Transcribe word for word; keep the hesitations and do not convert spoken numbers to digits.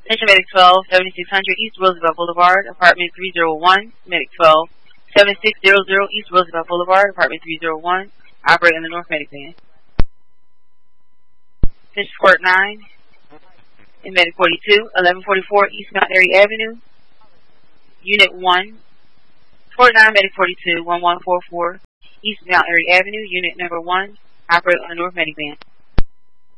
Attention Medic twelve, seventy-six hundred East Roosevelt Boulevard, apartment three oh one. Medic twelve, seventy-six hundred East Roosevelt Boulevard, apartment three oh one. Operate in the North Medic van. Attention Squirt nine, in Medic forty-two, eleven forty-four East Mount Airy Avenue, Unit one. Squirt nine, Medic forty-two, eleven forty-four East Mount Airy Avenue, Unit number one. Operate on the North Medic van.